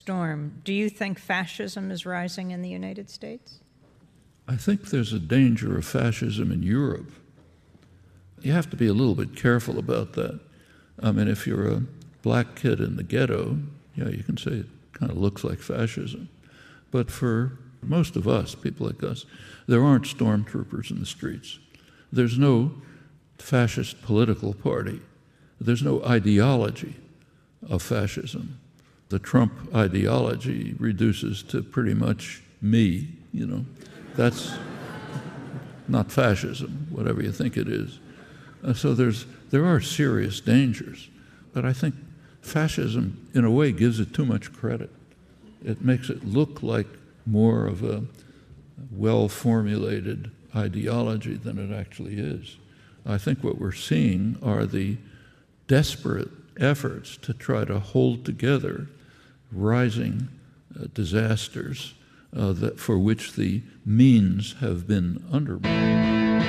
storm. Do you think fascism is rising in the United States? I think there's a danger of fascism in Europe. You have to be a little bit careful about that. I mean, if you're a black kid in the ghetto, yeah, you can say it kind of looks like fascism. But for most of us, people like us, there aren't stormtroopers in the streets. There's no fascist political party. There's no ideology of fascism. The Trump ideology reduces to pretty much me, you know. That's not fascism, whatever you think it is. So there are serious dangers. But I think fascism, in a way, gives it too much credit. It makes it look like more of a well-formulated ideology than it actually is. I think what we're seeing are the desperate efforts to try to hold together rising disasters for which the means have been undermined.